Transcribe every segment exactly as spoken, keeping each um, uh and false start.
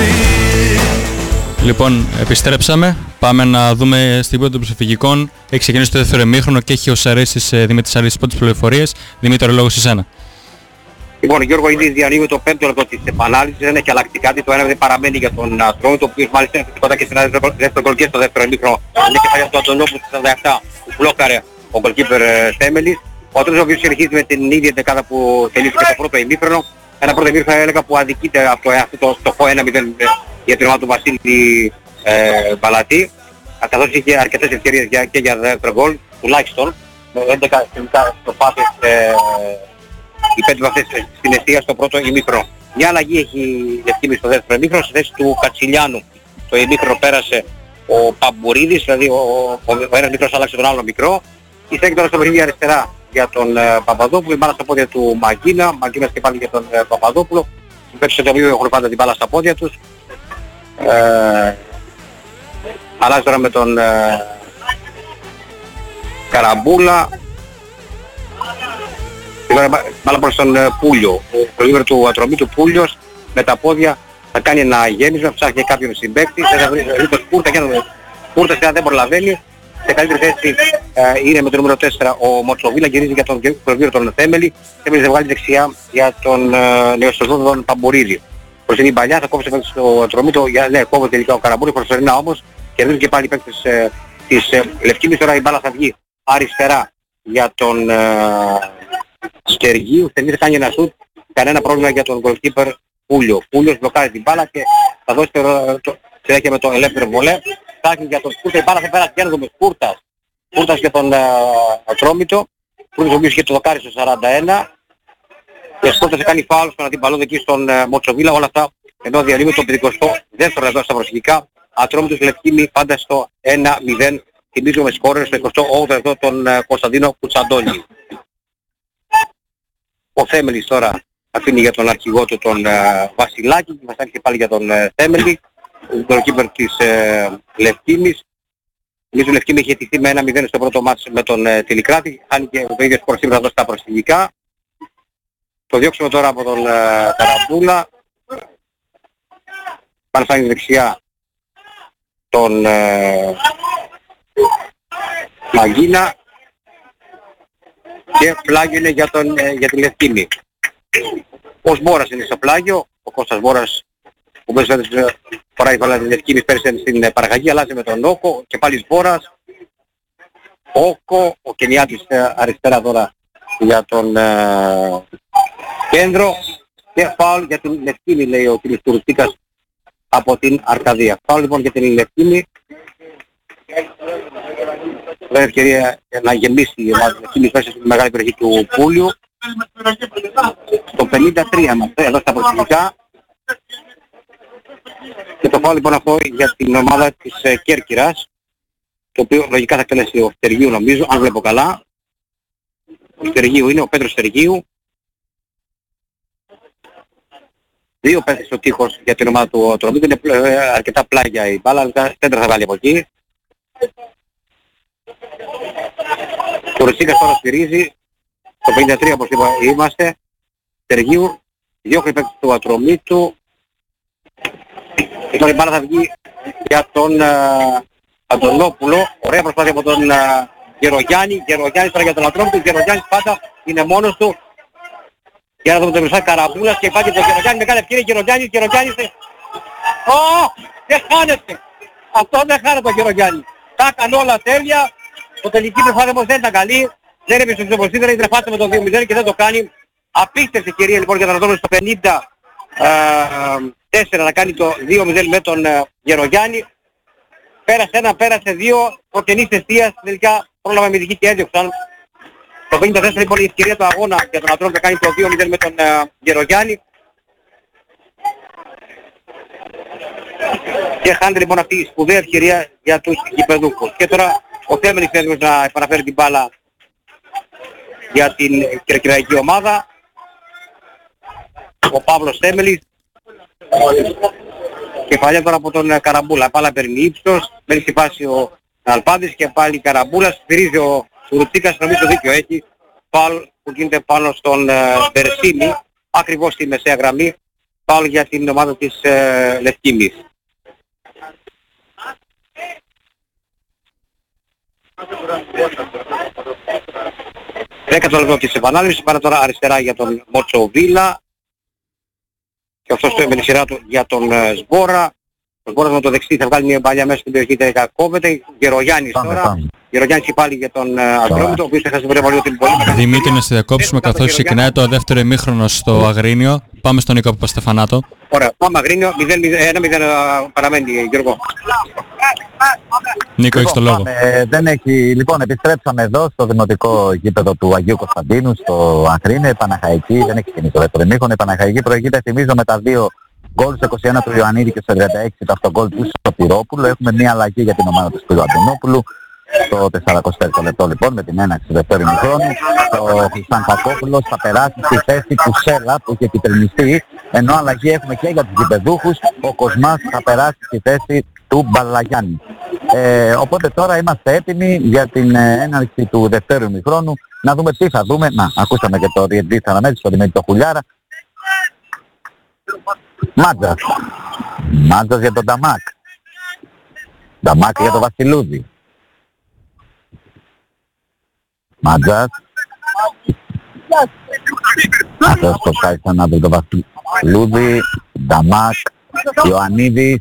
Λοιπόν, επιστρέψαμε. Πάμε να δούμε στην πρώτη των προσφυγικών. Έχει ξεκινήσει το δεύτερο ημίχρονο και έχει ο Σαρέσης, Δημήτρης Σαρέσης, πρώτες πληροφορίες. Δημήτρη, ο λόγος σε εσένα. Λοιπόν, Γιώργο, ήδη διανύει το πέμπτο λεπτό της επανάληψης, δεν έχει αλλάξει κάτι, το ένα δεν παραμένει για τον Ατρόμητο, ο οποίος μάλιστα είναι κοντά και στην δεύτερο γκολ και στο δεύτερο ημίχρονο. Είναι και παλιά του Αντωνόπουλου στις σαράντα επτά που μπλόκαρε ο γκολκίπερ Θέμελης. Ο Ατρόμητος ο οποίος συνεχίζει με την ίδια δεκάδα που τελείωσε το πρώτο ημίχρονο. Ένα πρώτο ημίχρονο έλεγα που αδικείται από το, αυτό το στοχό ένα μηδέν για την ομάδα του Βασίλη ε, Μπαλατή. Καθώς είχε αρκετές ευκαιρίες για, και για δεύτερο γκολ, τουλάχιστον με έντεκα προσπάθειες ε, οι πέντε βαθές στην αιστεία στο πρώτο ημίχρονο. Μια αλλαγή έχει δευκίνηση στο δεύτερο ημίχρονο, στη θέση του Κατσιλιάνου. Το ημίχρονο πέρασε ο Παμπουρίδης, δηλαδή ο, ο, ο ένας μικρός άλλαξε τον άλλο μικρό. Η στέκει τώρα στο παιχνίδι αριστερά για τον ε, Παπαδόπουλο, η μπάλα στα πόδια του Μαγκίνα, Μαγκίνας και πάλι για τον ε, Παπαδόπουλο. Οι παίκτες του έχουν πάντα την μπάλα στα πόδια τους. Ε, αλλάζει τώρα με τον ε, Καραμπούλα. Μάλλον προς τον Πούλιο. Ο λίβερ του Ατρομήτου Πούλιος με τα πόδια θα κάνει ένα γέμισμα, ψάχνει κάποιον συμπαίκτη, θα βρει το Σπούρτα και τον Σπούρτα δεν προλαβαίνει. Σε καλύτερη θέση ε, είναι με το νούμερο τέσσερα ο Μοτσοβίλα, γυρίζει για τον προβίρο τον Θέμελη. Θέμελης βγάλει δεξιά για τον ε, νεοσοζόδο τον Παμπορίδη. Προς την παλιά θα κόψει παίκτης στο Ατρομήτο, για, ναι, κόβει τελικά ο Καραμπούλης, προσωρινά όμως κερδίζει και πάλι παίκτης ε, της ε, Λευκίνης. Τώρα η μπάλα θα βγει αριστερά για τον ε, Στεργίου. Στεργίου θα κάνει ένα σουτ, κανένα πρόβλημα για τον goalkeeper Πούλιο. Πούλιος μπλοκάρει την μπάλα και θα δώσει το, το, συνέχεια με το ελεύθερο βολέ. Ψάχνει για τον Σπούρτα, η μπάλα θα πέρασε και με Σπούρτας. Σπούρτας για τον Ατρόμητο. Σπούρτας ο οποίος είχε το δοκάρι στο σαράντα ένα. Και ο Σπούρτας θα κάνει φάουλ στον αντιπαλό εκεί στον uh, Μοτσοβίλα. Όλα αυτά ενώ διαλύουμε το πενηκοστό δεύτερο εδώ στα προσφυγικά. Ατρόμητος Λευκίνη πάντα στο ένα μηδέν. Θυμίζω με σκόρερ στο εικοστό όγδοο εδώ τον uh, Κωνσταντίνο Κουτσαντώνη. Ο Θέμελης τώρα αφήνει για τον αρχηγό του τον uh, Βασιλάκη και θα στάξει πάλι για τον uh, Θέμελη, τον keeper της uh, Λευκίνης. Εμείς ο Λευκίνη είχε τυχθεί με ένα μηδέν στο πρώτο μάτς με τον uh, Τηλικράτη, χάνει και το ίδιο σκορ σήμερα εδώ στα προσφυγικά. Το διώξουμε τώρα από τον uh, Καραμπούλα. Πάνε φτάνει δεξιά τον uh, Μαγκίνα. Και πλάγιο είναι για, τον, ε, για τη Λευκίνη. Ο Σμπόρας είναι στο πλάγιο, ο Κώστας Σμπόρας που μέσα φοράει πολλά τη Λευκίνη πέρασε στην ε, παραγαγή, αλλάζει με τον Όκο και πάλι Σμπόρας. Όκο, ο Κενιάτης ε, αριστερά τώρα για τον ε, κέντρο και φάουλ για την Λευκίνη, λέει ο κ. Τουρτίκας από την Αρκαδία. Φάουλ λοιπόν για την Λευκίνη. Δεν ευκαιρία να γεμίσει η ομάδα της μέσα στη μεγάλη περιοχή του Πούλιου. Στο πενήντα τρία είμαστε εδώ στα προσφυγικά. Και το φάουλ λοιπόν αυτό για την ομάδα της ε, Κέρκυρας, το οποίο λογικά θα εκτελέσει ο Στεργίου νομίζω, αν βλέπω καλά. Ο Στεργίου είναι ο Πέτρος Στεργίου. Δύο πέφτει στο τείχος για την ομάδα του Ατρομήτου, είναι ε, αρκετά πλάγια η μπάλα, αλλά δεν θα βάλει από εκεί. Ο Ρωσίκας τώρα στηρίζει, στο πενήντα τρία όπως είπα είμαστε, Στεργίου, διώχνει παίκτης του Ατρομήτου. Και τώρα η μπάλα θα βγει για τον uh, Αντωνόπουλο, ωραία προσπάθεια από τον uh, Γερογιάννη, Γερογιάννης τώρα για τον Ατρόμητο, Γερογιάννης πάντα είναι μόνος του. Για να δούμε το μπροστά Καραμπούλας και υπάρχει τον Γερογιάννη, μεγάλη ευκαιρία, Γερογιάννης, Γερογιάννης. Ω, δεν χάνεται, αυτό δεν χάνεται ο Γερογιάννης. Τα έκανε όλα τέλεια. Το τελική μεθάδεμος δεν ήταν καλή, δεν έπαιξε στο ποσίδερα, ήταν φάτσε με το δύο μηδέν και δεν το κάνει. Απίστευτη ευκαιρία λοιπόν για τον Ατρόμητο στο πενήντα τέσσερα να κάνει το δύο μηδέν με τον uh, Γερογιάννη. Πέρασε ένα, πέρασε δύο, προτενής αιστείας, τελικά πρόλαβα με δική και έδιωξαν. Το πενήντα τέσσερα λοιπόν η ευκαιρία του αγώνα για τον Ατρόμητο να κάνει το δύο μηδέν με τον uh, Γερογιάννη. Και χάνεται λοιπόν αυτή η σπουδαία ευκαιρία για τους γηπεδούχους. Και τώρα ο Θέμελης θέλει να επαναφέρει την μπάλα για την κερκυραϊκή ομάδα. Ο Παύλος Θέμελης. Κεφαλιά τώρα από τον Καραμπούλα. Πάλα παίρνει ύψος. Μένει στη φάση ο Αλπάδης και πάλι Καραμπούλας. Στηρίζει ο Σουρουτίκας, νομίζω δίκιο έχει. Πάλ που γίνεται πάνω στον Μπερσίνη. Ακριβώς στη μεσαία γραμμή. φάουλ για την ομάδα της ε, Λευκίνης. Δέκατο λεπτό της επανάληψης, πάρα τώρα αριστερά για τον Μότσο Βίλα και αυτός με τη σειρά του για τον ε, Σμπόρα. Ο Σμπόρας με το δεξί θα βγάλει μια μπάλια μέσα στην περιοχή, τελικά κόβεται. Γερογιάννης τώρα. Γερογιάννης και πάλι για τον ε, Ατρόμητο, ο οποίος θα χάσει την πολύ την πολύ. Δημήτρη, να σε διακόψουμε καθώς ξεκινάει το δεύτερο ημίχρονο στο Αγρίνιο. Πάμε στον Νίκο Παπαστεφανάτο. Ωραία, πάμε Αγρίνιο, ένα μηδέν παραμένει, Γιώργο. Νίκο, έχεις το λόγο. Ε, δεν έχει... Λοιπόν, επιστρέψαμε εδώ στο δημοτικό γήπεδο του Αγίου Κωνσταντίνου, στο Αγρίνιο, η Παναχαϊκή, δεν έχει κινήσει το δεύτερο ημίχρονο. Η Παναχαϊκή προηγείται, θυμίζω, με τα δύο γκολ, στο είκοσι ένα του Ιωαννίδη και στο τριάντα έξι το αυτογκολ του Σωτηρόπουλου. Έχουμε μια αλλαγή για την ομάδα του Σπύρου Αντωνόπουλου. Στο τεσσαρακοστό λεπτό λοιπόν με την έναρξη του δεύτερου ημιχρόνου, ο Χρυσανθακόπουλος θα περάσει στη θέση του Σέλα που έχει επιτρινιστεί, ενώ αλλαγή έχουμε και για τους γηπεδούχους, ο Κοσμάς θα περάσει στη θέση του Μπαλαγιάννη. Ε, οπότε τώρα είμαστε έτοιμοι για την ε, έναρξη του δεύτερου ημιχρόνου, να δούμε τι θα δούμε. Να, ακούσαμε και το διετητή της αναμέτρησης, το Δημήτρη το Χουλιάρα. Μάτζας. Μάτζας για τον Νταμάκ. Νταμάκ για τον Βασιλούδη. Μάτζας. Αυτός προσπάθησε να βρει τον Βασιλούδη. Νταμάκ. Ιωαννίδης.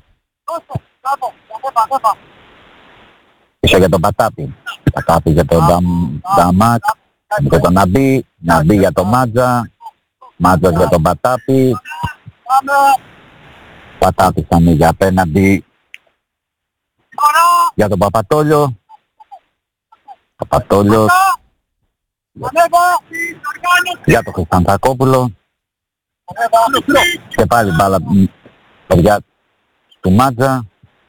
Πίσω για τον Πατάπη. Πατάπη για τον Νταμάκ. Για τον Ναμπί. Ναμπί για τον Μάτζα. Μάτζας για τον Πατάπη. Πατάπη θα είναι για απέναντι για τον Παπατόλιο. Παπατόλιος για τον Χρυσανθακόπουλο και πάλι μπάλα παιδιά του Μάτζα.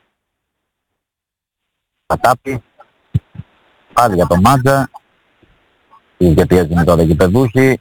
Πατάπη πάλι για τον Μάτζα και πιέζουν τώρα οι παιδούχοι.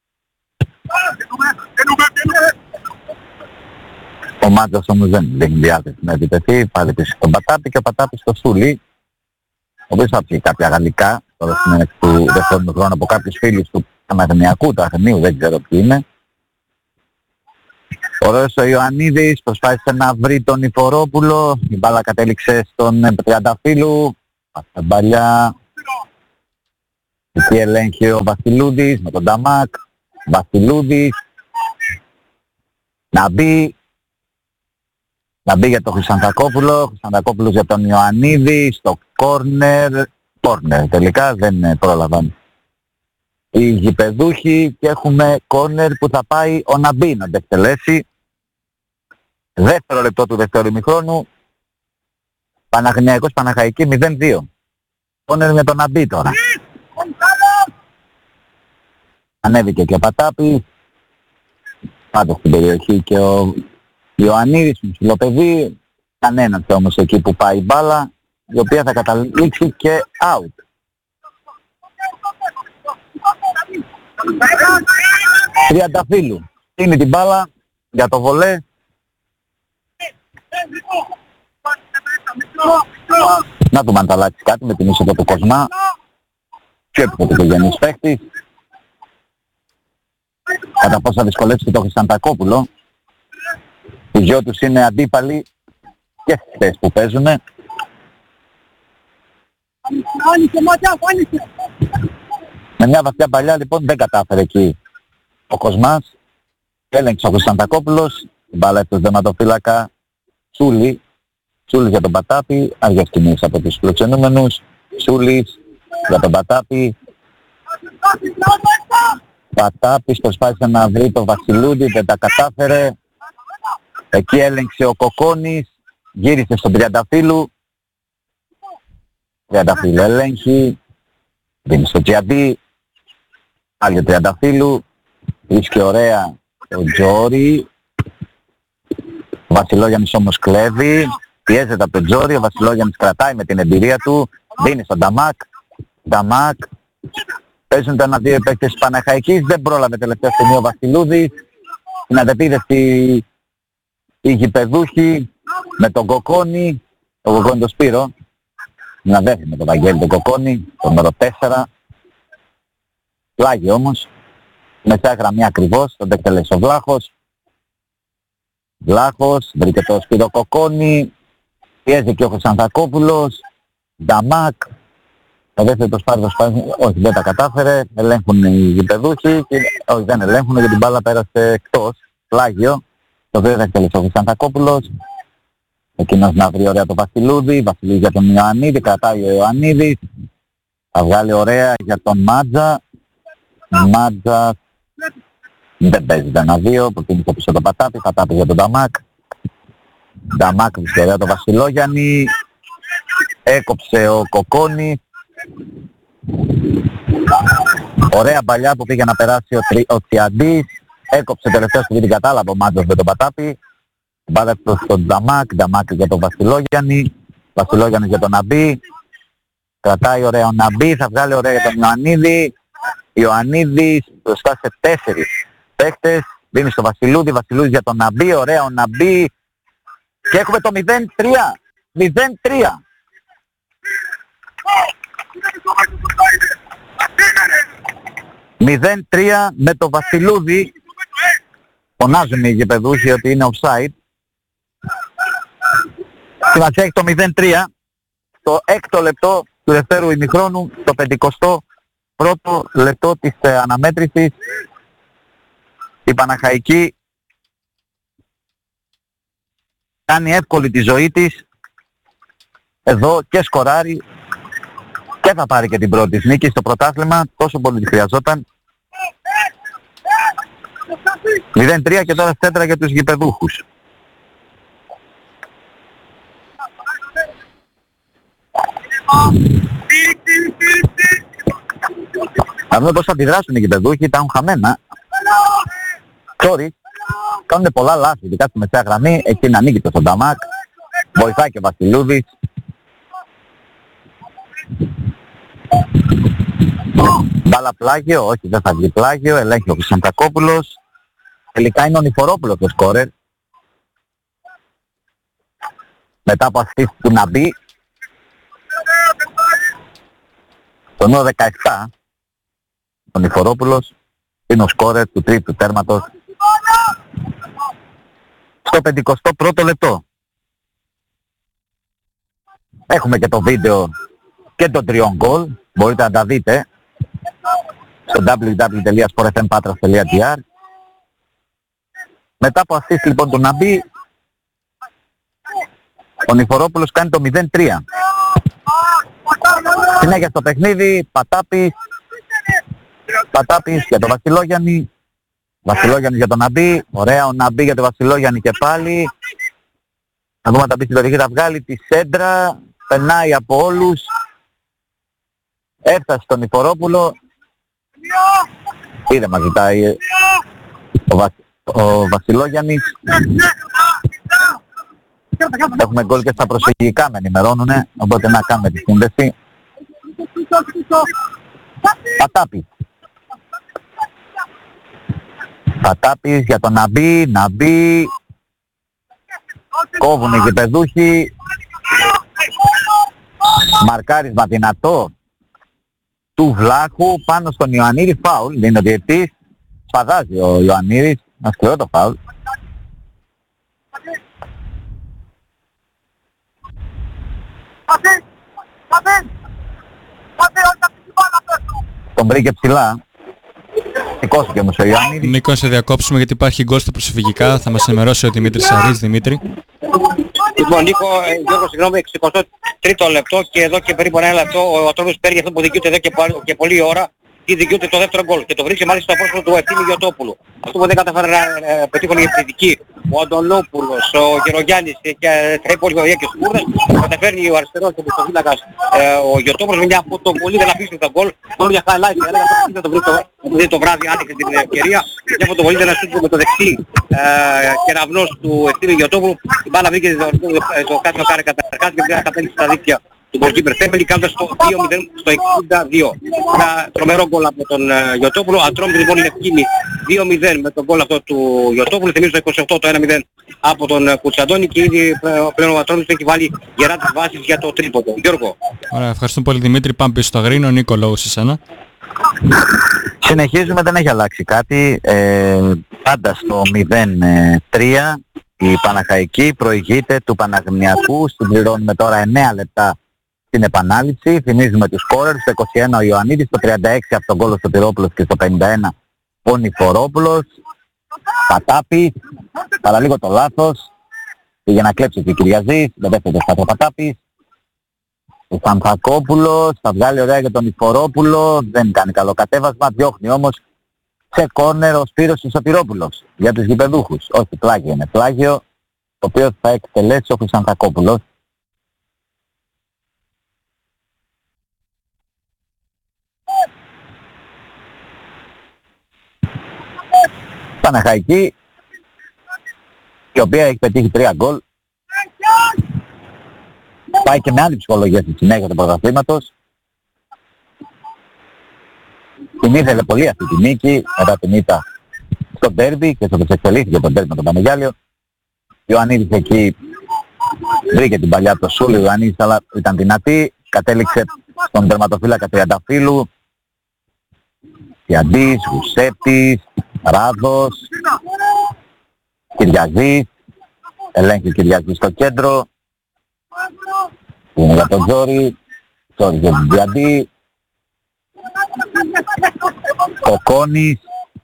Ο Μάτζας όμως δεν έχει διάθεση να επιτεθεί, πάλι πίσω στον Πατάπη και ο Πατάπης στο Σούλη, ο οποίος θα πει κάποια γαλλικά τώρα στην έναρξη του δεύτερου χρόνου από κάποιους φίλους του Παναθηναϊκού, του Αχνίου, δεν ξέρω ποιοι είναι. Ωραίος ο Ιωαννίδης, προσπάθησε να βρει τον Ιφορόπουλο, η μπάλα κατέληξε στον Τριανταφύλου, πάσα μπαλιά. Εκεί ελέγχει ο Βασιλούδης με τον Νταμάκ, Βασιλούδης, να μπει. Να μπει για τον Χρυσανθακόπουλο, Χρυσανθακόπουλος για τον Ιωαννίδη, στο κόρνερ, κόρνερ τελικά δεν πρόλαβαν οι γηπεδούχοι και έχουμε κόρνερ που θα πάει ο Ναμπί να το εκτελέσει. Δεύτερο λεπτό του δεύτερου ημιχρόνου, Παναθηναϊκός Παναχαϊκή μηδέν δύο. Κόρνερ με τον Ναμπί τώρα. Ανέβηκε και ο Πατάπης, πάντως στην περιοχή και ο Ιωαννίδης, ψηλό παιδί, κανένας όμως εκεί που πάει η μπάλα, η οποία θα καταλήξει και out. Τριανταφύλου, είναι την μπάλα για το βολέ. Να δούμε αν θα αλλάξει κάτι με την είσοδο του Κοσμά. Και επιθετικογενής παίκτης. Κατά πώς θα δυσκολεύσει και το Χρυσανθακόπουλο. Οι δυο τους είναι αντίπαλοι και στις θέσεις που παίζουνε. Με μια βαθιά παλιά λοιπόν δεν κατάφερε εκεί ο Κοσμάς. Έλεγξε ο Χρυσανθακόπουλος, την μπάλα έφτασε δερματοφύλακα Σούλη. Σούλης για τον Πατάπη, αργές κινήσεις από τους φιλοξενούμενους. Σούλης για τον Πατάπη. Πατάπης προσπάθησε να βρει τον Βασιλούδη, δεν τα κατάφερε. Εκεί έλεγξε ο Κοκόνης, γύρισε στον Τριανταφύλου. Τριανταφύλου έλεγχει, δίνει στο Τζιαντί, άλλη ο Τριανταφύλου, βρίσκει ωραία ο Τζόρι. Ο Βασιλόγιαννης όμως κλέβει, πιέζεται από τον Τζόρι, ο Βασιλόγιαννης κρατάει με την εμπειρία του, δίνει στον Νταμάκ. Νταμάκ, παίζουν τα ένα-δύο παίκτες της Παναχαϊκής, δεν πρόλαβε τελευταία στιγμή ο Βασιλούδης. Στην αντεπίδευση οι γηπεδούχοι με τον Κοκόνη, τον Κοκόνη τον Σπύρο, να δέχει με τον Βαγγέλη τον Κοκόνη, τον νούμερο τέσσερα. Πλάγει όμως, μεσαία γραμμή ακριβώς, τον εκτελέσει ο Βλάχος. Βλάχος, βρήκε το Σπύρο Κοκόνη, πιέζει και ο Χρυσανθακόπουλος, Νταμάκ, το δεύτερο το Σπάρτος, όχι δεν τα κατάφερε, ελέγχουν οι γηπεδούχοι, και, όχι δεν ελέγχουν γιατί την μπάλα πέρασε εκτός, πλάγιο, το οποίο θα εκτελέσει ο Χρυσανθακόπουλος, εκείνος να βρει ωραία το Βασιλούδη, Βασιλούδη για τον Ιωαννίδη, κρατάει ο Ιωαννίδης, θα βγάλει ωραία για τον Μάτζα, Μάτζα δεν παίζει το ένα δύο, προτίμησε πίσω τον Πατάπη, Πατάπη για τον Νταμάκ, Νταμάκ βρίσκει ωραία τον Βασιλόγιαννη, έκοψε ο Κοκόνη, ωραία παλιά που πήγε να περάσει ο, Τρι, ο Τσιαντής, έκοψε τελευταίο που την κατάλαβε ο Μάτζος με τον Πατάπη, μπάλα στον Νταμάκ, Νταμάκ για τον Βασιλόγιαννη, Βασιλόγιαννη για τον Ναμπή, κρατάει ωραία ο Ναμπή, θα βγάλει ωραία για τον Ιωαννίδη, Ιωαννίδης μπροστά σε τέσσερις παίχτες, δίνει στο Βασιλούδη, Βασιλούδη για τον Ναμπή, ωραία ο Ναμπή και έχουμε το μηδέν τρία, μηδέν τρία. μηδέν τρία με το Βασιλούδη, φωνάζουν οι γηπεδούχοι ότι είναι offside. Σημασία έχει το μηδέν τρία, το έκτο λεπτό του δευτέρου ημιχρόνου, το πεντηκοστό πρώτο λεπτό της ε, αναμέτρησης. Η Παναχαϊκή κάνει εύκολη τη ζωή της εδώ και σκοράρει και θα πάρει και την πρώτη νίκη στο πρωτάθλημα, τόσο πολύ τη χρειαζόταν. μηδέν τρία και τώρα τέτρα για τους γηπεδούχους. Θα δούμε πώς θα αντιδράσουν οι γηπεδούχοι, ήταν χαμένα. Sorry, κάνουν πολλά λάθη, ειδικά στη μεσαία γραμμή, εκεί να ανοίγει το στον Νταμάκ, βοηθάει και ο Βασιλούδης. Μπάλα πλάγιο, όχι δεν θα βγει πλάγιο, ελέγχει ο Χρυσανθακόπουλος. Τελικά είναι ο Νηφορόπουλος το σκόρερ. Μετά από assist του Ναμπή. Το νούμερο δεκαεπτά, ο Νηφορόπουλος, είναι ο σκόρερ του τρίτου τέρματος στο πενηκοστό πρώτο λεπτό. Έχουμε και το βίντεο και των τριών γκολ, μπορείτε να τα δείτε στο double-u double-u double-u τελεία sport f m patras τελεία g r. Μετά από assist λοιπόν του Ναμπή, ο Νηφορόπουλος κάνει το μηδέν τρία. Συνέχεια στο παιχνίδι, Πατάπης, Πατάπης για τον Βασιλόγιαννη, Βασιλόγιαννη για τον Ναμπή, ωραία ο Ναμπή για τον Βασιλόγιαννη και πάλι. Να δούμε αν τα πει στην περιοχή, θα βγάλει τη σέντρα, περνάει από όλους, έφτασε στον Νηφορόπουλο, ήρεμα ζητάει ο, Βα... ο Βασιλόγιαννης. Έχουμε γκολ και στα προσφυγικά με ενημερώνουνε, οπότε να κάνουμε τη σύνδεση. Πατάπης. Πατάπης για τον Ναμπή, Ναμπή. Κόβουν οι γηπεδούχοι. Μαρκάρισμα δυνατό του Βλάχου πάνω στον Ιωαννίδη, φάουλ, είναι ο διαιτής. Σπαδάζει ο Ιωαννίδης, ένα σκληρό το φάουλ. Τον βρήκε ψηλά. Σηκώθηκε όμως ο Ιωαννίδης. Νίκο, να σε διακόψουμε γιατί υπάρχει γκολ στα προσφυγικά. Θα μας ενημερώσει ο Δημήτρης Σαρής. Δημήτρη. Λοιπόν, Νίκο, Γιώργο, συγγνώμη, εξηκοστό τρίτο λεπτό και εδώ και περίπου ένα λεπτό ο Ατρόμιος παίρνει αυτό που δικαιούται εδώ και, και πολλή ώρα ή δικαιούται το δεύτερο γκολ και το βρίσκει μάλιστα στο πρόσωπο του Ευθύμη Γιωτόπουλου. Αυτό που δεν καταφέρει να ε, πετύχουν οι επιθετικοί, ο Αντωνόπουλος, ο Γερογιάννης και τα υπόλοιπα παιδιά και Σκούρδας, καταφέρνει ο αριστερός και ο φύλακας ε, ο Γιωτόπουλος με μια φωτοβολή, δεν αφήσει το γκολ, μόνο για highlight, δεν το βρει το, το, το βράδυ, άτυχε την ευκαιρία, μια φωτοβολή δεν αστήθηκε με το δεξί ε, κεραυνός του Ευθύμη Γιωτόπουλου, η μπάλα βρήκε στο κάτω κάρε καταρχάς και δεν κατέληξε στα δίκτυα του goalkeeper Τέμπελη, κάνοντας το δύο μηδέν στο εξήντα δύο. Ένα τρομερό γκολ από τον uh, Γιωτόπουλο. Ατρόμητο λοιπόν είναι ευθύνη δύο μηδέν με τον γκολ αυτό του Γιωτόπουλου. Θυμίζω το είκοσι οκτώ το ένα μηδέν από τον uh, Κουτσαντώνη και ήδη uh, πλέον ο Ατρόμητος έχει βάλει γερά τις βάσεις για το τρίποντο. Γιώργο. Ωραία, ευχαριστούμε πολύ Δημήτρη. Πάμε πίσω στο Αγρίνο. Νίκο, λόγος σε σένα. Συνεχίζουμε, δεν έχει αλλάξει κάτι. Ε, πάντα στο μηδέν τρία. Η Παναχαϊκή προηγείται του Παναγνιακού, συμπληρώνουμε τώρα εννέα λεπτά στην επανάληψη. Θυμίζουμε τους σκόρερ, στο είκοσι ένα ο Ιωαννίδης, στο τριάντα έξι από τον Κόλο Σωτηρόπουλος και στο πενήντα ένα ο Νηφορόπουλος. Πατάπης, παραλίγο το λάθος, πήγε να κλέψει και ο Κυριαζής, δεν πέφτεται στα Πατάπης. Ο Πανθακόπουλος θα βγάλει ωραία για τον Νηφορόπουλο, δεν κάνει καλό κατέβασμα, διώχνει όμως σε κόρνερ ο Σπύρος Σωτηρόπουλος για τους γηπεδούχους. Όχι, πλάγιο είναι, πλάγιο, το οποίο θα εκτελέσει ο Χρυσανθακόπουλος. Παναχαϊκή, η οποία έχει πετύχει τρία γκολ, πάει και με άλλη ψυχολογία στη συνέχεια του πρωταθλήματος. Την ήθελε πολύ αυτή τη νίκη, μετά την ήττα στο ντέρμπι και στο εξελίχθηκε το ντέρμπι με τον Πανεγιάλιο. Ο Ιωαννίδης εκεί βρήκε την παλιά το Σούλη, ο Ιωαννίδης αλλά ήταν δυνατή, κατέληξε στον τερματοφύλακα Τριανταφύλου, Τιαντής, Γουσέπης, Ράδος, Κυριαζής, ελέγχει ο Κυριαζής στο κέντρο, είναι για τον Τζόρι, Τζόρι για τον Τιαντή, Κοκόνης,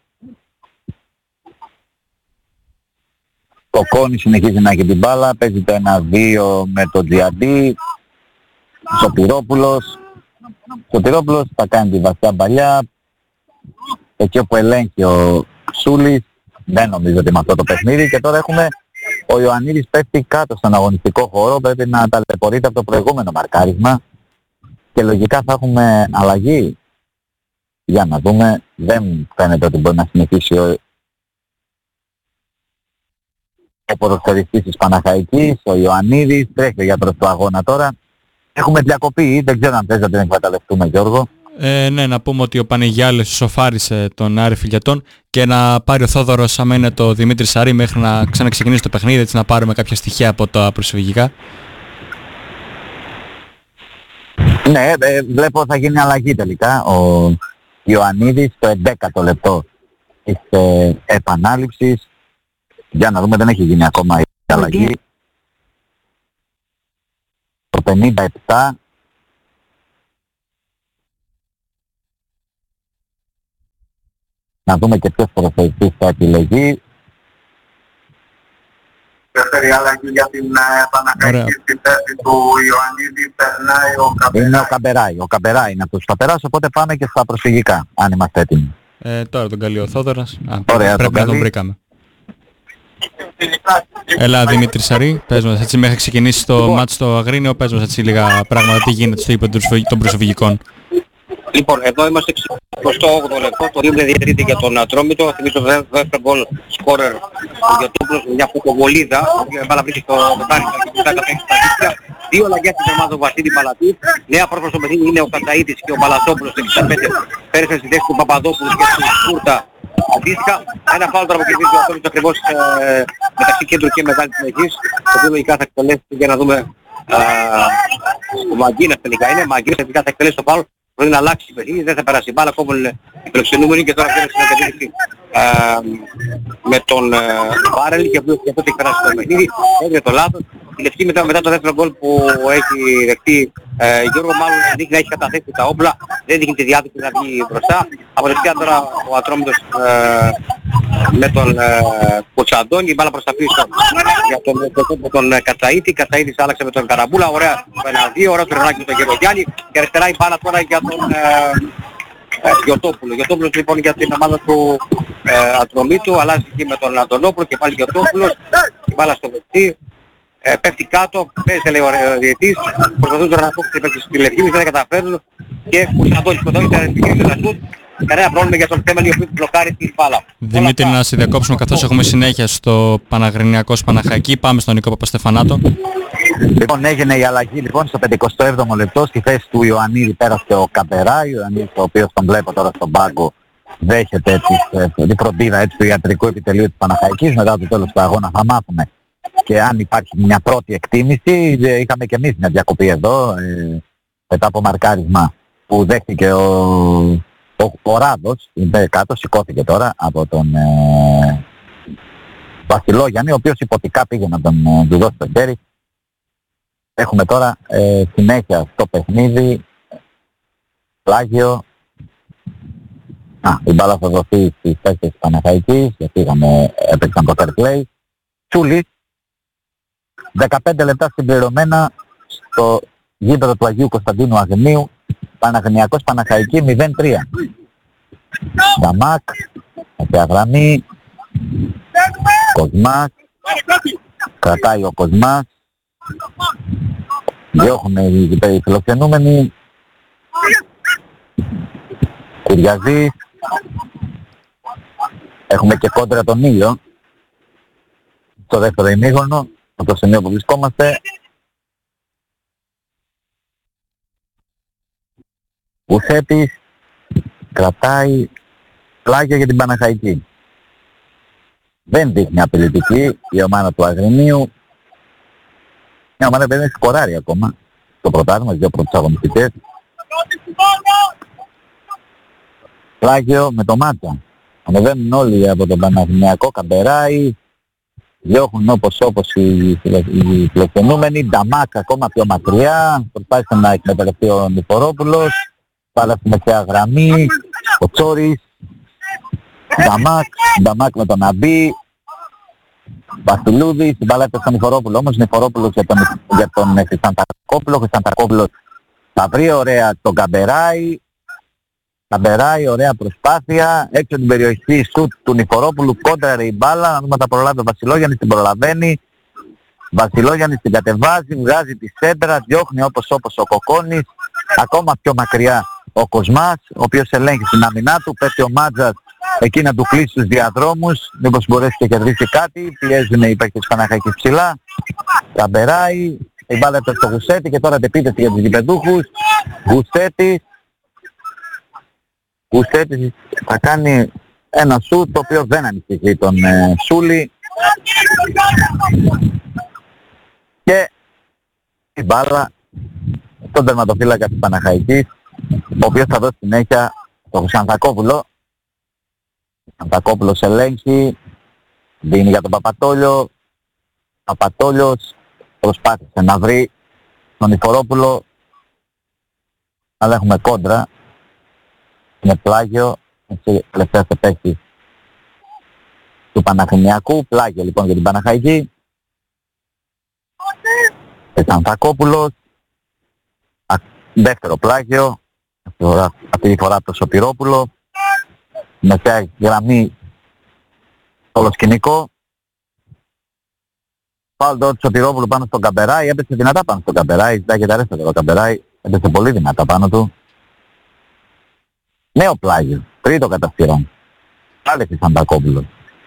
Κοκόνης συνεχίζει να έχει την μπάλα, παίζει το ένα δύο με τον Τζιαντή, Σωτηρόπουλος, Σωτηρόπουλος θα κάνει τη βασιά παλιά, εκεί όπου ελέγχει ο Σούλης, δεν νομίζω ότι με αυτό το παιχνίδι και τώρα έχουμε ο Ιωαννίδης πέφτει κάτω στον αγωνιστικό χώρο, πρέπει να ταλαιπωρείται από το προηγούμενο μαρκάρισμα και λογικά θα έχουμε αλλαγή. Για να δούμε, δεν φαίνεται ότι μπορεί να συνεχίσει ο, ο ποδοσφαιριστής της Παναχαϊκής, ο Ιωαννίδης, τρέχει ο γιατρός του αγώνα τώρα. Έχουμε διακοπή, δεν ξέρω αν θες να την εκμεταλλευτούμε, Γιώργο. Ε, ναι, να πούμε ότι ο Πανεγιάλης σοφάρισε τον Άρη Φιλιατών και να πάρει ο Θόδωρος άμα είναι το Δημήτρη Σαρή μέχρι να ξαναξεκινήσει το παιχνίδι, έτσι να πάρουμε κάποια στοιχεία από τα προσφυγικά. Ναι, ε, βλέπω θα γίνει αλλαγή τελικά. Ο Ιωαννίδης στο εντέκατο λεπτό της ε, επανάληψης. Για να δούμε, δεν έχει γίνει ακόμα η αλλαγή. Το πενήντα επτά. Να δούμε και ποιος προσφερειστής θα επιλεγεί. Δεύτερη αλλαγή για την Παναχαϊκή στη θέση του Ιωαννίδη περνάει ο Καμπεράη. Είναι ο Καμπεράη. Ο Καμπεράη είναι αυτός που θα περάσει, οπότε πάμε και στα προσφυγικά, αν είμαστε έτοιμοι. Ε, τώρα τον καλεί ο Θόδωρας. Α, Ωραία, πρέπει τον να τον βρήκαμε. Έλα Δημήτρη Σαρή, πες μας έτσι μέχρι ξεκινήσει το λοιπόν, μάτς στο Αγρίνιο, πες μας έτσι λίγα πράγματα, τι γίνεται στο ύπο των προσφυγικών. Λοιπόν, εδώ είμαστε εικοστό όγδοο λεπτό, το δύο διατηρείται για τον Ατρόμητο, θυμίζω το δεύτερο γκολ σκόρερ ο Γιωτόπουλος με μια φωτοβολίδα, η μπάλα βρίσκει στο δοκάρι του Καπέκη. Δύο αλλαγές της ομάδας του Βασίλη Παλατή, νέα πρόσωπο στο παιχνίδι είναι ο Καταΐτης και ο Μπαλασόπουλος, εξήντα πέντε πέρασαν στη θέση του Παπαδόπουλου και του Κούρτα. Αντίστοιχα, ένα φάουλ τώρα που κερδίζει ο Ατρόμητος ακριβώς ε, μεταξύ κέντρου και μεγάλης συνεχής, το οποίο λογικά θα εκτελέσει για να δούμε ο Μαγκίνας τελικά είναι, Μαγκίνας τελικά θα εκτελέσει το φάουλ. Μπορεί να αλλάξει η παιχνίδι, δεν θα περάσει η μπάλα, κόβουν οι φιλοξενούμενοι και τώρα βγαίνει στην κατεύθυνση με τον Βάρελ και αυτό έχει περάσει το παιχνίδι, έγινε το λάθος. Η Λευκή μετά, μετά το δεύτερο γκολ που έχει δεχτεί ε, Γιώργο μάλλον δείχνει να έχει καταθέσει τα όπλα, δεν δείχνει τη διάθεση να βγει μπροστά. Από δεξιά τώρα ο Ατρόμητος ε, με τον ε, Κοτσαντώνη, η μπάλα προς τα πίσω για τον, τον, τον Κατσαΐτη, Κατσαΐτης άλλαξε με τον Καραμπούλα, ωραία το ένα δύο, ωραία το ρονάκι με τον Γερογιάννη και αριστερά η μπάλα τώρα για τον ε, ε, Γιωτόπουλο. Γιωτόπουλος λοιπόν για την ομάδα του ε, Ατρομήτου, αλλάζει εκεί με τον Αντωνόπουλο και πάλι Γιωτόπουλος, η μπάλα στο δεξί. Ε, πέφτει κάτω, παίζει λέει ο διαιτητής, προσπαθούν τώρα να πω στη Λευκή, δεν καταφέρνουν και Κουσαντώνης που εδώ ήταν επικίνδυνο να σούτ, κανένα πρόβλημα για τον Θέμελη ο οποίος μπλοκάρει την μπάλα. Δημήτρη, να σε διακόψουμε καθώς έχουμε συνέχεια στο Παναγρινιακός Παναχαϊκή, πάμε στον Νικό Παπαστεφανάτο. Λοιπόν, έγινε η αλλαγή λοιπόν στο πενηκοστό έβδομο λεπτό, στη θέση του Ιωαννίδη πέρασε ο Καμπεράη, ο Ιωαννίδης ο οποίος τον βλέπω τώρα στον πάγκο δέχεται τις, την φροντίδα έτσι, του ιατρικού επιτελείου της Παναχαϊκής, μετά το τέλος του αγώνα θα μάθουμε και αν υπάρχει μια πρώτη εκτίμηση. Είχαμε και εμείς μια διακοπή εδώ ε, μετά από μαρκάρισμα που δέχτηκε ο, ο, ο Ράδος, είναι κάτω, σηκώθηκε τώρα από τον, ε, Βασιλόγιαννη, ο οποίος υποτικά πήγε να τον ε, του δώσει το χέρι. Έχουμε τώρα ε, συνέχεια στο παιχνίδι. Πλάγιο. Α, η μπάλα θα δοθεί στις παίκτες της Παναχαϊκής, γιατί είχαμε, έπαιξαν το fair play. Τσούλης, δεκαπέντε λεπτά συμπληρωμένα στο γήπεδο του Αγίου Κωνσταντίνου Αγνίου, Παναθηναϊκός Παναχαϊκή μηδέν τρία. Νταμάκ, αριστερά γραμμή, Κοσμάς, κρατάει ο Κοσμάς, διώχνουν οι φιλοξενούμενοι, Κυριαζής, έχουμε και κόντρα τον Ήλιο στο δεύτερο ημίχρονο, από το σημείο που βρισκόμαστε. Ουσέτης κρατάει Πλάγιο για την Παναχαϊκή. Δεν δείχνει απειλητική η ομάδα του Αγρινίου. Μια ομάδα δεν έχει σκοράρει ακόμα στο πρωτάθλημα, δύο πρώτες αγωνιστικές. Πλάγιο με το Μάτσα. Ανεβαίνουν όλοι από τον Παναθηναϊκό, Καμπεράι. Διώχνουν όπως όπως οι φιλοξενούμενοι. Νταμάκ ακόμα πιο μακριά. Προσπάθησε να εκμεταλλευτεί ο Νιφορόπουλος. Πάλα στη μεσαία γραμμή. Ο Τσόρης. Νταμάκ. Νταμάκ με τον Αμπή. Βασιλούδης. Την μπάλα έπαιξε στον Νιφορόπουλο. Όμως Νιφορόπουλος για τον, για τον Χρυσαντακόπουλο. Χρυσαντακόπουλος θα βρει ωραία τον Καμπεράι. Καμπεράι, ωραία προσπάθεια. Έξω την περιοχή σουτ του Νιφορόπουλου. Κόντραρε η μπάλα. Να δούμε τα προλάβει ο Βασιλόγιαννης. Την προλαβαίνει. Βασιλόγιαννης την κατεβάζει. Βγάζει τη σέντρα. Διώχνει όπως όπως ο Κοκόνης. Ακόμα πιο μακριά ο Κοσμάς, ο οποίος ελέγχει την αμυνά του. Πέφτει ο Μάτζας εκεί να του κλείσει τους διαδρόμους. Μήπως μπορέσει και κερδίσει κάτι. Πιέζουν οι παίκτες της Παναχαϊκής ψηλά. Καμπεράι. Η μπάλα έπαιξε στο Γουσέτη και τώρα αντεπίθεση για τους γηπεδούχους. Γουσέτη. Γουσέτης θα κάνει ένα σουτ το οποίο δεν ανησυχεί τον ε, Σούλη. Και η μπάλα στον τερματοφύλακα της Παναχαϊκής, ο οποίος θα δώσει συνέχεια στον Χρυσαντακόπουλο. Χρυσαντακόπουλος ελέγχει, δίνει για τον Παπατόλιο. Παπατόλιος προσπάθησε να βρει τον Νιφορόπουλο, αλλά έχουμε κόντρα. Είναι Πλάγιο, έτσι τελευταία σε παίκτη του Παναθηναϊκού. Πλάγιο λοιπόν για την Παναχαϊκή. Χρυσαντακόπουλος. Δεύτερο Πλάγιο. Αυτή τη φορά το Σωτηρόπουλο. Μεσαία γραμμή όλο σκηνικό. Πάλι το Σωτηρόπουλο πάνω στον Καμπεράι. Έπεσε δυνατά πάνω στον Καμπεράι. Ζητάει και τα ρέστα το Καμπεράι. Έπεσε πολύ δυνατά πάνω του. Νέο Πλάγιο. Τρίτο καταστηρόν. Πάλι Χρυσαντακόπουλος.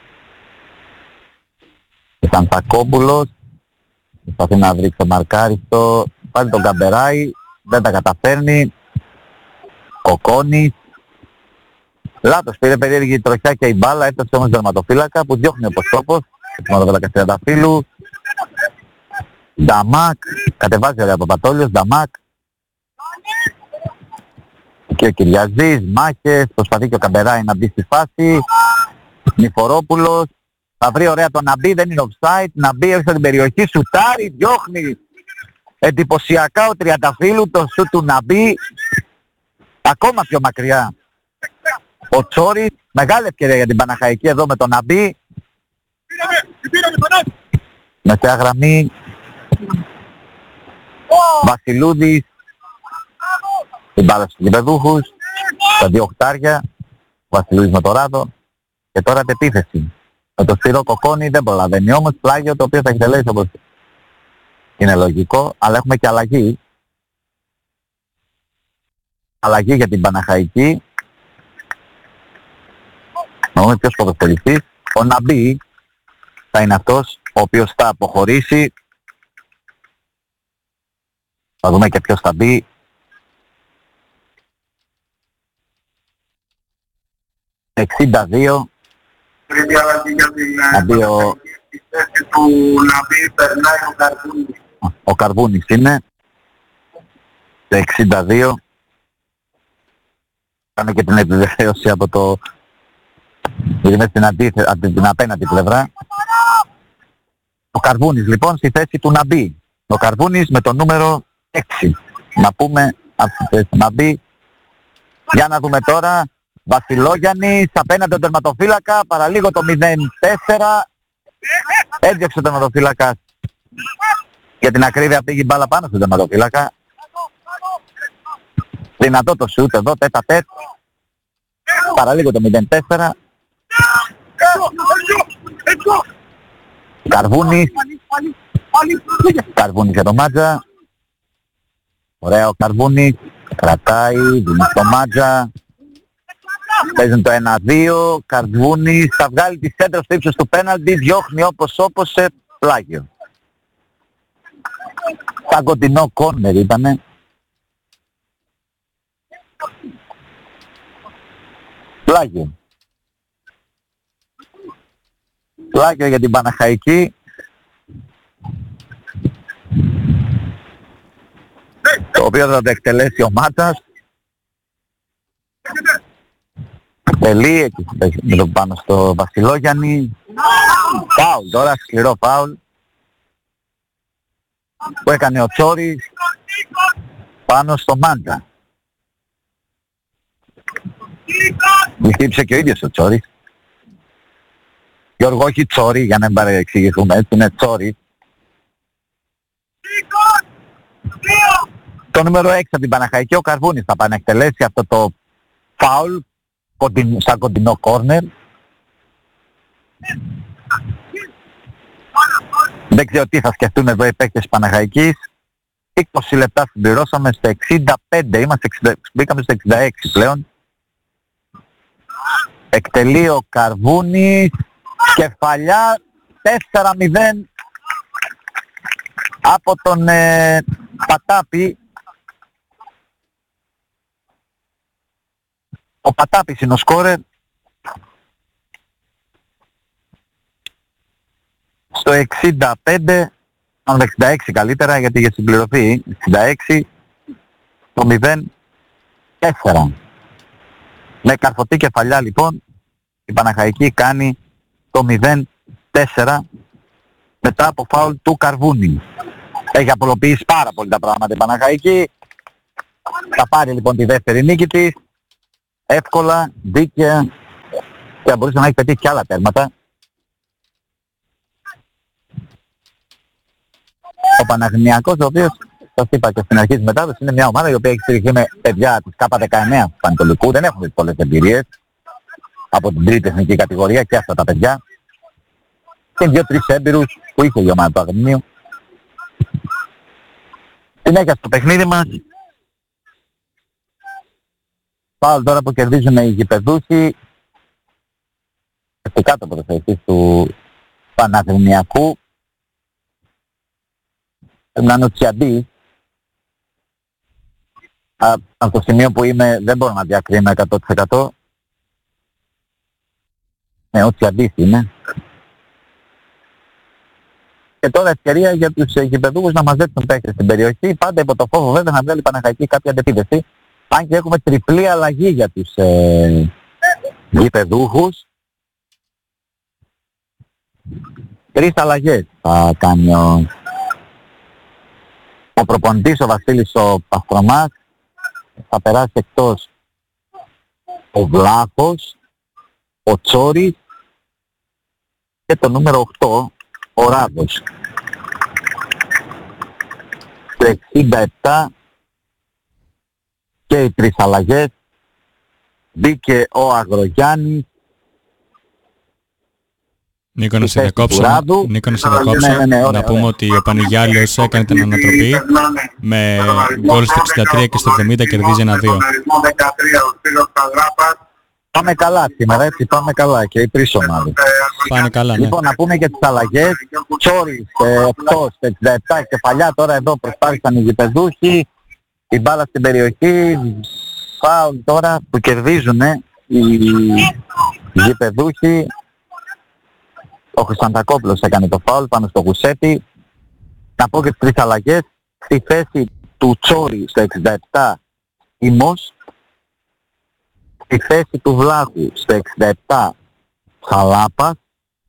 Χρυσαντακόπουλος. Προσπαθεί να βρει ξεμαρκάριστο. Πάλι τον Καμπεράι. Δεν τα καταφέρνει. Κοκόνης. Λάθος, πήρε περίεργη τροχιά και η μπάλα. Έφτασε όμως δερματοφύλακα που διώχνει ο Ποστόπος. Τερματοφύλακα Τριανταφύλου. Νταμάκ. Κατεβάζει ωραία από Παπατόλιος. Νταμάκ. Και ο Κυριαζής, μάχες, προσπαθεί και ο Καμπεράι να μπει στη φάση. Νιφορόπουλος, θα βρει ωραία τον Ναμπί, δεν είναι offside. Ναμπί έξω την περιοχή, σουτάρει, διώχνει εντυπωσιακά ο Τριανταφύλου, το σουτ του Ναμπί. Ακόμα πιο μακριά ο Τσόρης, μεγάλη ευκαιρία για την Παναχαϊκή εδώ με τον Ναμπί. Μεσαία γραμμή, Βασιλούδης. Η μπάλα στους γηπεδούχους, τα δύο οχτάρια, ο Βασιλούδης με το Ράδο και τώρα αντεπίθεση. Με το σφυρό Κοκόνη δεν προλαβαίνει όμως, Πλάγιο το οποίο θα εκτελέσει όπως είναι λογικό, αλλά έχουμε και αλλαγή. Αλλαγή για την Παναχαϊκή. Να δούμε ποιος ποδοσφαιριστής. Ο Ναμπί θα είναι αυτός ο οποίος θα αποχωρήσει. Θα δούμε και ποιος θα μπει. εξήντα δύο. Τρίτη αλλαγή για την Αντίο... στη θέση του Ναμπί περνάει ο Καρβούνης. Ο Καρβούνης είναι. Σε εξήντα δύο. Κάνω και την επιβεβαίωση από το... Είναι στην, αντίθε... την απέναντι πλευρά. Ο Καρβούνης λοιπόν στη θέση του Ναμπή. Ο Καρβούνης με το νούμερο έξι. Να πούμε αυτή τη θέση του Ναμπή. Για να δούμε τώρα. Βασιλόγιαννης απέναντι τον τερματοφύλακα. Παραλίγο το μηδέν τέσσερα. Έδιωξε ο τερματοφύλακας. Για την ακρίβεια πήγε η μπάλα πάνω στον τερματοφύλακα. Δυνατό το σούτ εδώ, τέτα τέτ. Παραλίγο το μηδέν τέσσερα. Καρβούνης. Καρβούνης για το Μάτζα. Ωραίο Καρβούνης. Κρατάει, δίνει στο Μάτζα. Παίζουν το ένα δύο. Καρβούνης θα βγάλει τη σέντρα στο ύψος του πέναλτι. Διώχνει όπως όπως σε πλάγιο. Σαν κοντινό κόρνερ ήτανε. Πλάγιο. Πλάγιο για την Παναχαϊκή. Το οποίο θα το εκτελέσει ο Μάτσας. Τελεί εκεί με το πάνω στο Βασιλόγιαννη. Φάουλ τώρα, σκληρό φάουλ που έκανε ο Τσόρης πάνω στο Μάντζα. Μη χτύπησε και ο ίδιος ο Τσόρης. Γιώργο, όχι Τσόρι, για να μην παρεξηγηθούμε, έτσι είναι Τσόρι. Το νούμερο έξι από την Παναχαϊκή, ο Καρβούνης θα πάνε εκτελέσει αυτό το φάουλ σαν κοντινό κόρνερ. Δεν ξέρω τι θα σκεφτούν εδώ οι παίκτες της Παναχαϊκής. είκοσι λεπτά συμπληρώσαμε στο εξήντα πέντε, είμαστε εξήντα, μπήκαμε στο εξήντα έξι πλέον. Εκτελεί ο Καρβούνης, κεφαλιά τέσσερα μηδέν από τον ε, Πατάπη. Ο Πατάπης είναι ο σκόρερ. Στο εξήντα πέντε, αν εξήντα έξι καλύτερα γιατί είχε συμπληρωθεί, εξήντα έξι, το μηδέν τέσσερα. Με καρφωτή κεφαλιά λοιπόν η Παναχαϊκή κάνει το μηδέν τέσσερα μετά από φάουλ του Καρβούνη. Έχει απολοποιήσει πάρα πολύ τα πράγματα η Παναχαϊκή. Θα πάρει λοιπόν τη δεύτερη νίκη της. Εύκολα, δίκαια και θα μπορούσε να έχει πετύχει και άλλα τέρματα. Ο Παναγνιακός, ο οποίος, σας είπα και στην αρχή της μετάδοσης, είναι μια ομάδα η οποία έχει στηριχθεί με παιδιά της Κ δεκαεννέα του Πανετολικού. Δεν έχουν πολλές εμπειρίες από την τρίτη εθνική κατηγορία και αυτά τα παιδιά. Και δύο-τρεις έμπειρους που είχε η ομάδα του Αγρινίου. Συνέχεια στο παιχνίδι μας. Πάω τώρα που κερδίζουν οι γηπεδούχοι. Φυσικά το πρωτοθετής του Παναγνιακού. Πρέπει να είναι ο Τσιαντής. Από το σημείο που είμαι δεν μπορώ να διακρίνω εκατό τοις εκατό. Ναι, ο Τσιαντής είναι. Και τώρα ευκαιρία για τους γηπεδούχους να μαζέψουν παίκτες στην περιοχή. Πάντα υπό το φόβο βέβαια να βγάλει η Παναχαϊκή κάποια αντεπίδεση. Αν και έχουμε τριπλή αλλαγή για τους ε, γηπεδούχους. Τρεις αλλαγές θα κάνει ο, ο προπονητής, ο Βασίλης ο Παστρομάς. Θα περάσει εκτός ο Βλάχος, ο Τσόρης και το νούμερο οκτώ, ο Ράδος. Στο εξήντα επτά και οι τρεις αλλαγές. Μπήκε ο Αγρογιάννης. Νίκο, να σε διακόψω, Νίκο, να σε διακόψω, ναι, ναι, ναι, ωραία, να πούμε ωραία. Ότι ο Πανηγιάλιος έκανε την ανατροπή με γκολ στο εξήντα τρία και στο εβδομήντα κερδίζει ένα δύο. Πάμε καλά σήμερα, έτσι, πάμε καλά και οι τρεις ομάδες. Πάνε καλά, ναι. Λοιπόν, να πούμε και τις αλλαγές. Τσόρις, εκτός, εξήντα επτά, κεφαλιά, τώρα εδώ προσπάθησαν οι γηπεδούχοι. Η μπάλα στην περιοχή, φάουλ τώρα που κερδίζουν οι γηπεδούχοι. Ο Χρυσαντακόπουλος έκανε το φάουλ πάνω στο Γουσέτη. Να πω και τις τρεις αλλαγές. Στη θέση του Τσόρι στο εξήντα επτά Ιμός. Στη θέση του Βλάχου στο εξήντα επτά Σαλάπας.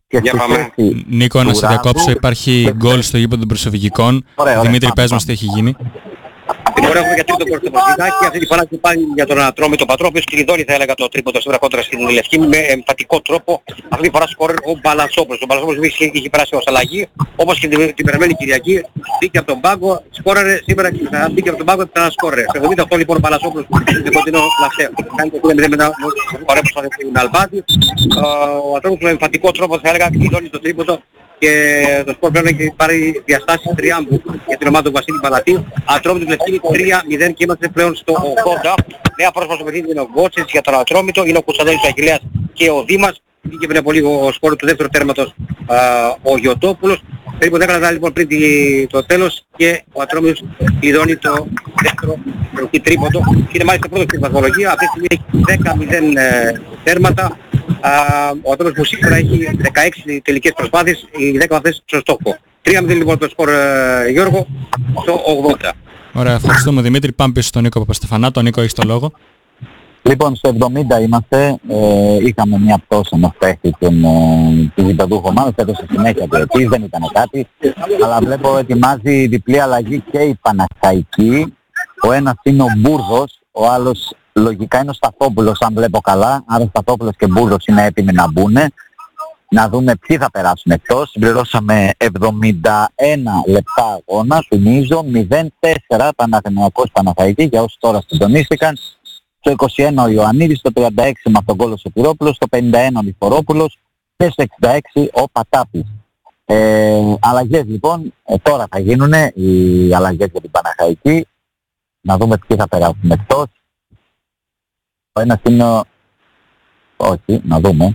Και στη θέση Νίκο, να σε Ράδου, διακόψω, υπάρχει γκολ στο γήπεδο των προσφυγικών. Δημήτρη, πες μας τι έχει γίνει. Την ώρα έχουμε για τρίτο γκολ στο Προσφυγάκι, αυτή τη φορά και πάλι για τον Ατρόμητο Πατρό, ο οποίος κλειδώνει θα έλεγα το τρίποντο σήμερα κόντρα στην Λευκή με εμφατικό τρόπο. Αυτή τη φορά σκόρερ ο Μπαλασόπουλος. Ο Μπαλασόπουλος είχε, είχε περάσει ως αλλαγή, όπως και την, την περασμένη Κυριακή, μπήκε από τον πάγκο, σκόρερε σήμερα και θα μπήκε από τον πάγκο και θα σκόρερε. Στο εβδομήντα οκτώ λοιπόν ο Μπαλασόπουλος είναι κοντινό λαστέο. Κάνει το δύο μηδέν με ένα ωραίο προσπάθεια στην Αλμπάτη. Ο Ατρόμητος με εμφατικό τρόπο θα έλεγα κλειδώνει το τρίποντο. Και το σκορ πρέπει να έχει πάρει διαστάσεις τριάμβου για την ομάδα του Βασίλη Παλατίου. Ατρόμητος Λευκή τρία μηδέν και είμαστε πλέον στο ογδόντα. Νέα πρόσφαση στο παιχνίδι είναι ο Γκότσης για τον Ατρόμητο, είναι ο Κωνσταντίνος Αγγελέας και ο Δήμας. Βγήκε πριν από λίγο ο σκορ του δεύτερου τέρματος α, ο Γιωτόπουλος. Περίπου δέκα λεπτά λοιπόν πριν το τέλος και ο Ατρόμητος κλειδώνει το δεύτερο τρίποντο. Είναι μάλιστα πρώτο στην βαθμολογία, αυτή τη στιγμή έχει δέκα μηδέν ε, τέρματα. Uh, ο Ατρόμητος που σήμερα έχει δεκαέξι τελικές προσπάθειες, οι δέκα αυτές στο στόχο. τρία μηδέν λοιπόν το σκορ uh, Γιώργο στο ογδόντα. Ωραία, ευχαριστούμε Δημήτρη. Πάμε πίσω στον Νίκο Παπαστεφανά. Τον Νίκο, έχεις το λόγο. Λοιπόν, στο εβδομήντα είμαστε, ε, είχαμε μια πτώση με παίχτη του γηπεδούχου ομάδας, έδωσε συνέχεια του επίσης, δεν ήταν κάτι, αλλά βλέπω ετοιμάζει διπλή αλλαγή και η Παναχαϊκή. Ο ένας είναι ο Μπούρδος, ο άλλος λογικά είναι ο Σταθόπουλος αν βλέπω καλά, άρα ο Σταθόπουλος και Μπούρδος είναι έτοιμοι να μπουν. Να δούμε ποιοι θα περάσουν εκτός. Συμπληρώσαμε εβδομήντα ένα λεπτά αγώνα, θυμίζω, μηδέν τέσσερα Παναθηναϊκός Παναθαϊκή για όσους τώρα συντονίστηκαν. Στο είκοσι ένα ο Ιωαννίδης, στο τριάντα έξι με αυτόν τον γκολ ο Σωτηρόπουλος, στο πενήντα ένα ο Λιφορόπουλος και στο εξήντα έξι ο Πατάπης. Ε, αλλαγές λοιπόν, ε, τώρα θα γίνουν οι αλλαγές για την Παναχαϊκή. Να δούμε ποιοι θα περάσουν εκτός. Ο ένας είναι ο... Όχι, να δούμε.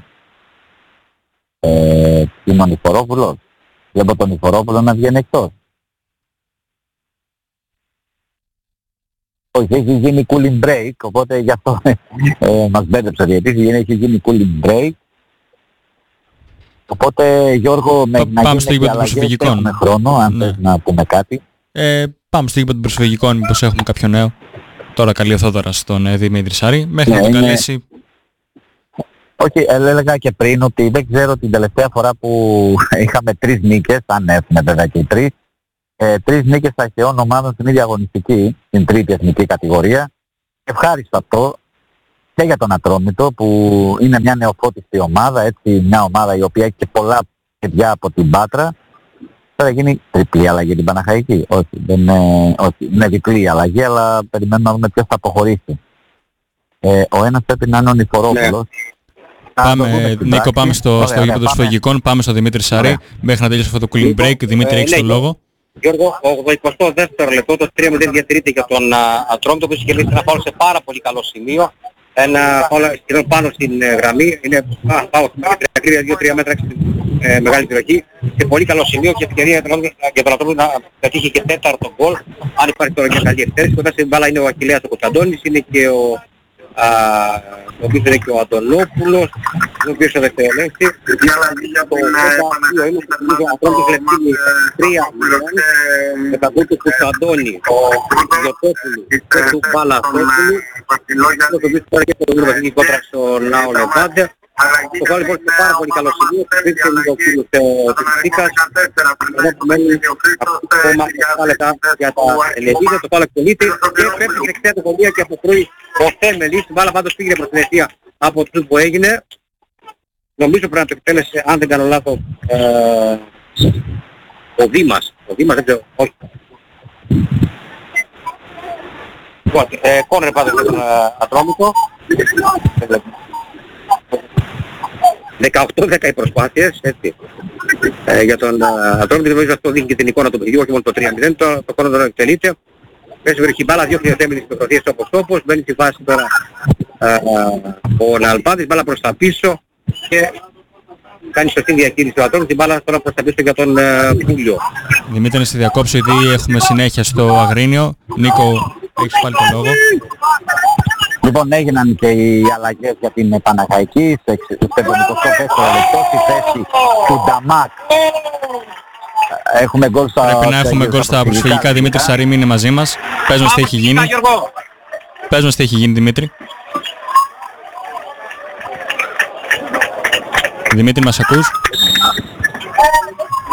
Ε, είναι ο Νιφορόπουλος. Βλέπω τον Νιφορόπουλο να βγαίνει εκτός. Όχι, έχει γίνει cooling break, οπότε γι' αυτό ε, μας μπέρδεψε ο διαιτητής, έχει γίνει cooling break. Οπότε Γιώργο, με, να πάμε στο γήπεδο των προσφυγικών. Έχουμε χρόνο, αν ναι. θες να πούμε κάτι. Ε, πάμε στο γήπεδο των προσφυγικών, μήπως έχουμε κάποιο νέο. Τώρα καλεί ο Θόδωρας στον ε, Δημήτρη Σάρη, μέχρι ναι, να τον είναι... καλέσει. Όχι, έλεγα και πριν ότι δεν ξέρω την τελευταία φορά που είχαμε τρεις νίκες, αν έχουμε βέβαια και οι τρεις, ε, τρεις νίκες αρχαιών ομάδων στην ίδια αγωνιστική, στην τρίτη εθνική κατηγορία. Ευχάριστο αυτό και για τον Ατρόμητο που είναι μια νεοφώτιστη ομάδα, έτσι μια ομάδα η οποία έχει και πολλά παιδιά από την Πάτρα. Θα γίνει τριπλή αλλαγή για την Παναχαϊκή. Όχι, δεν είναι, όχι, είναι διπλή αλλαγή, αλλά περιμένουμε να δούμε ποιος θα αποχωρήσει. Ε, ο ένας πρέπει να είναι ο Νιφορόπουλος. Ναι. Πάμε, Νίκο, πάμε στο, στο γήπεδο των Σφογικών, πάμε στο Δημήτρη Σαρή, μέχρι να τελειώσει αυτό το cooling break. Δημήτρη, έχεις τον λόγο. Γιώργο, ο εικοστό δεύτερο λεπτό, το τρία μηδέν διατηρείται για τον Ατρόμητο, που έχει κερδίσει ένα φάουλ σε πάρα πολύ καλό σημείο. Ένα φάουλ σχεδόν πάνω στην ε, γραμμή, είναι φάουλ με δύο τρία μέτρα στην ε, μεγάλη περιοχή. Σε πολύ καλό σημείο και ευκαιρία για τον Ατρόμητο να πετύχει και τέταρτο γκολ. Αν υπάρχει τώρα μια καλή ευθέρηση, κοντά στην μπάλα είναι ο Αχιλλέας ο Κωνσταντώνης, είναι και ο... ο οποίος είναι και ο Αντωνόπουλος, ο οποίος θα δευτερολέξει. Η αλλαγή για την Παναχαϊκή τρία με τα γκολ του Κωνσταντώνη, του Γιωτόπουλου και του Παλασόπουλου. Το οποίο τώρα και το γύρο βασική κόντρα στο Νάο Λεβάντε. Το φάουλ λοιπόν είναι πάρα πολύ καλό σημείο, βρίσκεται λίγο ο κύριος της Θήκας, εδώ που μένουν ακόμα επτά λεπτά για τα Ελεδίδα, το φάουλ εκτελείται και πέφτει στην δεξιά του γωνία και αποκρούει ο Θέμελης, την μπάλα πάντως πήγαινε προς την αιστεία από αυτό που έγινε. Νομίζω πρέπει να το εκτέλεσε, αν δεν κάνω λάθος, ο Δήμας, ο Δήμας δεν ξέρω, όχι. Κόνερ πάντως με τον Ατρόμητο. δεκαοκτώ δέκα οι προσπάθειες, έτσι. Ε, για τον Ατρόμητο, νομίζω αυτό δείχνει και την εικόνα του παιδιού, όχι μόνο το τρία μηδέν, το, το κόνο τώρα εκτελείται. Πέσει βρήκε μπάλα, διώχνει ο Θέμελης τις προσπαθίες όπως τόπος, μπαίνει στη φάση τώρα ε, ο Ναλπάδης, μπάλα προς τα πίσω και κάνει σωστή διακίνηση του Ατρόμητο, την μπάλα τώρα προς τα πίσω για τον ε, Πούλιο. Δημήτρη, να στη διακόψω, επειδή έχουμε συνέχεια στο Αγρίνιο. Νίκο, έχεις πάλι τον λόγο. Λοιπόν, έγιναν και οι αλλαγές για την Παναχαϊκή στο εβδομηκοστό δεύτερο λεπτό στη θέση του Νταμάκ. Έχουμε γκολ στα... Πρέπει να έχουμε γκολ στα προσφυγικά. Δημήτρη Σαρή είναι μαζί μας. Πες μας τι έχει γίνει. Πες μας τι έχει γίνει, Δημήτρη. Δημήτρη, μας ακούς?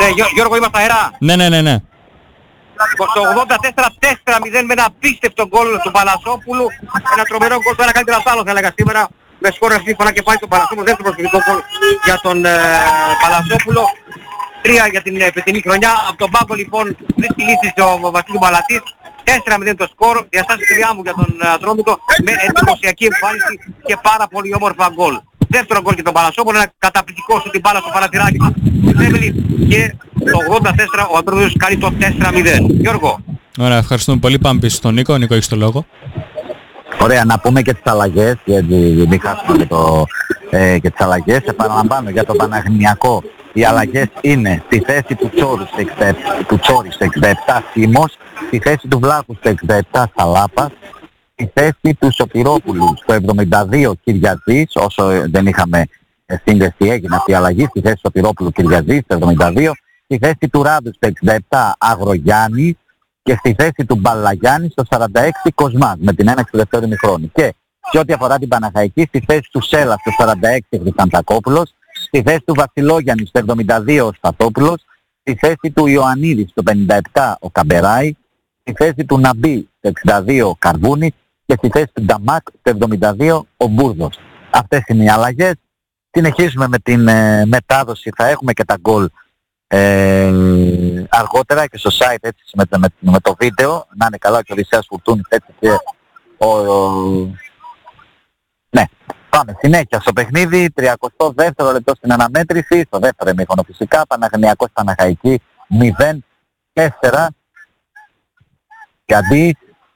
Ναι, Γιώργο, είμαστε αέρα. Ναι, ναι, ναι, ναι. Στο ογδόντα τέσσερα τέσσερα μηδέν με ένα απίστευτο γκολ του Παλασόπουλου. Ένα τρομερό γκολ, το ένα καλύτερο από το άλλο θα έλεγα σήμερα. Με σκόρ σύμφωνα και πάλι τον Παλασόπουλο, δεύτερο προσωπικό γκολ για τον ε, Παλασόπουλο. Τρία για την φετινή χρονιά. Από τον πάγκο λοιπόν βρίσκει λύση ο Βασίλης Μαλατής. τέσσερα μηδέν το σκορ, διαστάσεις τριάμβου για τον Ατρόμητο με εντυπωσιακή εμφάνιση και πάρα πολύ όμορφα γκολ. Δεύτερο γκολ για τον Παλασόπουλο, ένα καταπληκτικό σου την μπάλα στο παρατηράκι του Σέμιλη και το ογδόντα τέσσερα ο Ατρόμητος κάνει το τέσσερα μηδέν. Γιώργο. Ωραία, ευχαριστούμε πολύ. Πάμε πίσω στον Νίκο. Νίκο, έχεις το λόγο. Ωραία, να πούμε και τις αλλαγές, γιατί μην χάσουμε και, το, ε, και τις αλλαγές. Επαναλαμβάνω, για τον Παναθηναϊκό οι αλλαγές είναι στη θέση του Τσόρου στο εξήντα επτά Σίμος, στη θέση του Βλάχου στο εξήντα επτά Σαλάπας, στη θέση του Σωτηρόπουλου στο εβδομήντα δύο Κυριαζής, όσο δεν είχαμε σύνδεση έγινε αυτή η αλλαγή, στη θέση του Σωτηρόπουλου Κυριαζής στο εβδομήντα δύο, στη θέση του Ράντου στο εξήντα επτά Αγρογιάννη και στη θέση του Μπαλαγιάννη στο σαράντα έξι Κοσμάς με την έναξη του δεύτερου ημιχρόνου. Και σε ό,τι αφορά την Παναχαϊκή, στη θέση του Σέλα στο σαράντα έξι Χρυσαντακόπουλος, στη θέση του Βασιλόγιαννη στο εβδομήντα δύο ο Σταθόπουλος, στη θέση του Ιωαννίδη στο πενήντα επτά ο Καμπεράη, στη θέση του Ναμπή στο εξήντα δύο ο Καρβούνης και στη θέση του Νταμάκ στο εβδομήντα δύο ο Μπούρδος. Αυτές είναι οι αλλαγές. Συνεχίζουμε με την ε, μετάδοση, θα έχουμε και τα γκολ ε, αργότερα και στο site έτσι με, με, με το βίντεο. Να είναι καλά και ο Οδυσσέας Φουρτούνης έτσι και ο, ο... Ναι. Πάμε συνέχεια στο παιχνίδι, τριακοστό δεύτερο λεπτό στην αναμέτρηση, στο δεύτερο ημίχρονο φυσικά, Παναθηναϊκός Παναχαϊκή μηδέν τέσσερα. Καντής,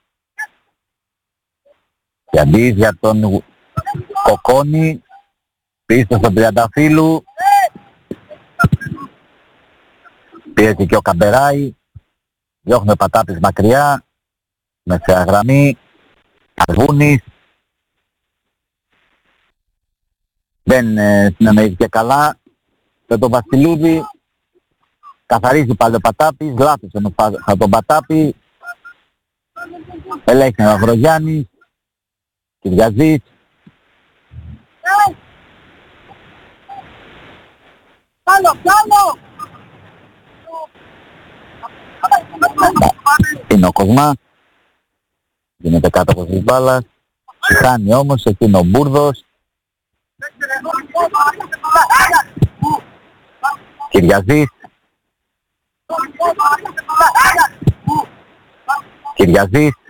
Καντής για τον Κοκόνη, πίσω στον Τριανταφύλου, πιέζει και ο Καμπεράη, διώχνουμε Πατάπης μακριά, μεσαία γραμμή, Καρβούνης, δεν ε, συνεννοήθηκε καλά με τον Βασιλούδη, καθαρίζει πάλι ο Πατάπης, λάθος με τον Πατάπη, ελέγχει ο Αγρογιάννης, Κυριαζής, Πάνω, πάνω! είναι ο Κοσμάς, γίνεται κάτω από της μπάλας, χάνει όμως, εκεί είναι ο Μπούρδος, Κυριαζής, Κυριαζής,